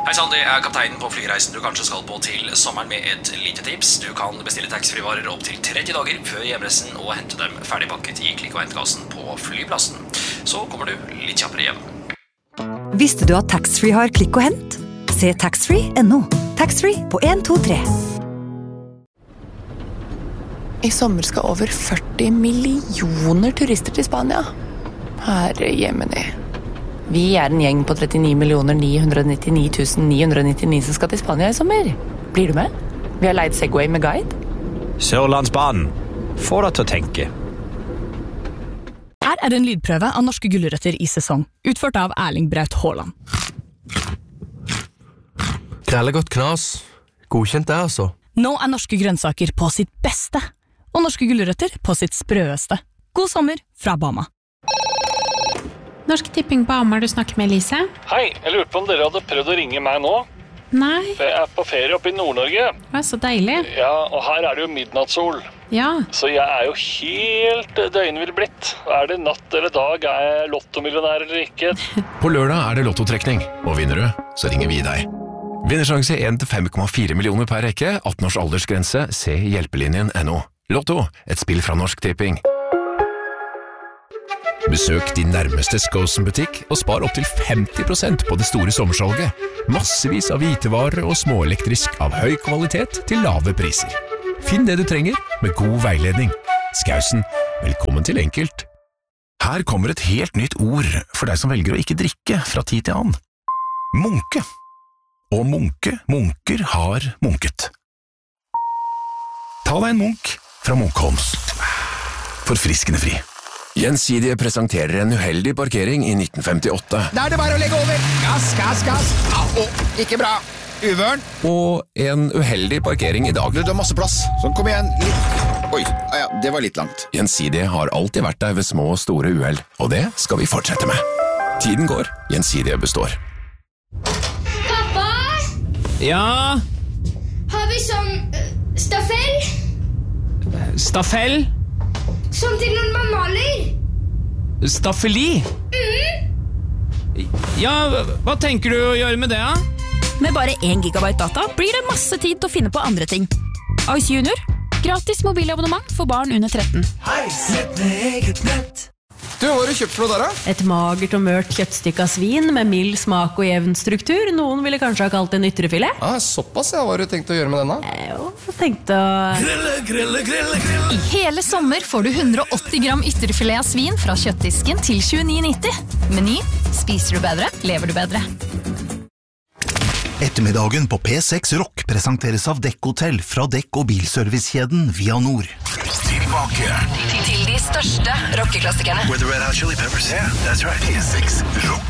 Hei sann, det kapteinen på flyreisen du kanskje skal på til sommeren med et lite tips. Du kan bestille taxfree-varer opp til 30 dager før hjemreisen og hente dem ferdigpakket i klikk- og hentkassen på flyplassen. Så kommer du litt kjappere hjem. Visste du at taxfree har klikk og hent? Se taxfree.no. Taxfree på 1, 2, 3. I sommer skal over 40 millioner turister til Spania. Herre jemini. Vi en gjeng på 39 999 999 som skal til Spania i sommer. Blir du med? Vi har leid Segway med guide. Sørlandsbanen. Få deg til å tenke. Her en lydprøve av norske gulrøtter i sesong, utført av Erling Braut Haaland. Krellegodt knas. Godkjent det, altså. Nå norske grønnsaker på sitt beste, og norske gulrøtter på sitt sprøeste. God sommer fra Bama. Norsk Tipping på Hamar, du snakker med Elise. Hei, jeg lurte på om dere hadde prøvd å ringe meg nå. Nei. For jeg på ferie oppe i Nord-Norge. Det så deilig. Ja, og her det jo midnattssol. Ja. Så jeg jo helt døgnvill blitt. Det natt eller dag? Jeg lottomillionær eller ikke? På lørdag det lottotrekning, og vinner du, så ringer vi deg. Vinnersjanse 1 til 5,4 millioner per rekke, 18 års aldersgrense, se hjelpelinjen.no. Lotto, et spill fra Norsk Tipping. Besøk din nærmeste Skosen-butikk og spar opp til 50% på det store sommersalget. Massevis av hvitevarer og småelektrisk av høy kvalitet til lave priser. Finn det du trenger med god veiledning. Skausen, velkommen til enkelt. Her kommer et helt nytt ord for deg som velger å ikke drikke fra tid til annen. Munke. Og munker har munket. Ta deg en munk fra Munkholms. Forfriskende fri. Gjensidige presenterer en uheldig parkering i 1958. Da det bare å legge over. Gass. Ikke bra. Uvørn. Og en uheldig parkering i dag. Du har masse plass. Så kom igjen. Litt. Oi, ja, det var litt langt. Gjensidige har alltid vært der ved små og store uheld, og det skal vi fortsette med. Tiden går, Gjensidige består. Pappa? Ja? Har vi sånn staffell? Staffell? Sånn til når man maler? Staffeli? Ja, hva tenker du å gjøre med det, da? Med bare 1 gigabyte data blir det masse tid til å finne på andre ting. Ice Junior. Gratis mobilabonnement for barn under 13. Hei, sett med eget nett. Du, hva har du kjøpt for noe der, da? Et magert og mørt kjøttstykke av svin med mild smak og jevn struktur. Noen ville kanskje ha kalt det en ytrefilet. Såpass, ja. Hva har du tenkt å gjøre med denne? Jeg tenkte å... Grille. I hele sommer får du 180 gram ytterfilet av svin fra kjøttdisken til 29,90. Meny. Spiser du bedre, lever du bedre. Ettermiddagen på P6 Rock presenteres av Dekk-hotell fra dekk- og bilservicekjeden Vianor. Tilbake Til de største rockeklassikerne. With the Red Hot Chili Peppers. Yeah, that's right. P6 Rock.